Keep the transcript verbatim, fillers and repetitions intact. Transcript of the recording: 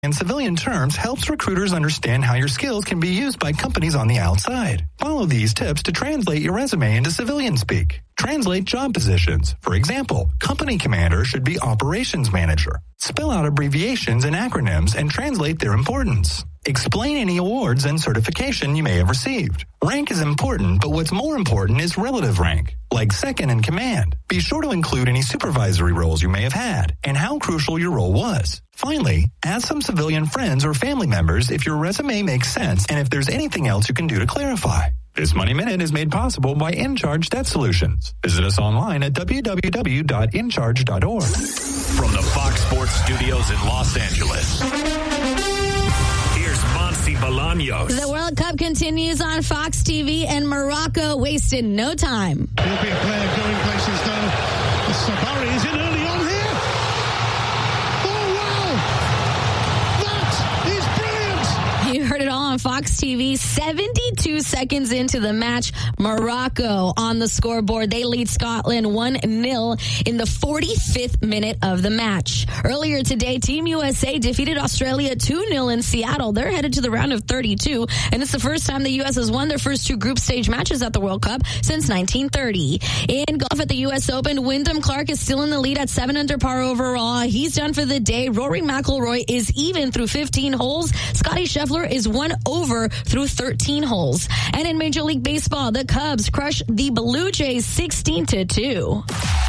in civilian terms helps recruiters understand how your skills can be used by companies on the outside. Follow these tips to translate your resume into civilian speak. Translate job positions. For example, company commander should be operations manager. Spell out abbreviations and acronyms and translate their importance. Explain any awards and certification you may have received. Rank is important, but what's more important is relative rank, like second in command. Be sure to include any supervisory roles you may have had and how crucial your role was. Finally, ask some civilian friends or family members if your resume makes sense and if there's anything else you can do to clarify. This Money Minute is made possible by InCharge Debt Solutions. Visit us online at w w w dot in charge dot org. From the Fox Sports Studios in Los Angeles, here's Monsi Bolaños. The World Cup continues on Fox T V, and Morocco wasted no time. There'll be a player going places now. Sabari is in early on here. Oh, wow! That is brilliant! You heard it all on Fox T V. seventy-two seconds into the match, Morocco on the scoreboard. They lead Scotland one nil in the forty-fifth minute of the match. Earlier today, Team U S A defeated Australia two nil in Seattle. They're headed to the round of thirty-two, and it's the first time the U S has won their first two group stage matches at the World Cup since nineteen thirty. In golf at the U S Open, Wyndham Clark is still in the lead at seven under par overall. He's done for the day. Rory McIlroy is even through fifteen holes. Scottie Scheffler is one over through thirteen holes. And in Major League Baseball, the Cubs crushed the Blue Jays sixteen to two.